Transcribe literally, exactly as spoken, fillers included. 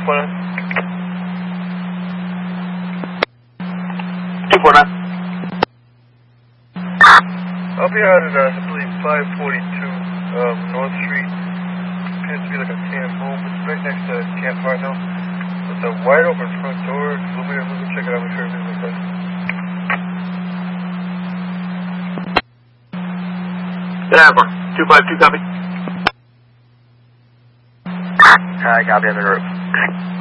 four nine. two four nine. I'll be out at, uh, I believe, five forty-two um, North Street. Appears to be like a camp home. It's right next to Camp Hartnell. With a wide open front door. Let me, let me check it out. Make sure everything's okay. Yeah, two five two, copy. Alright, copy on the roof.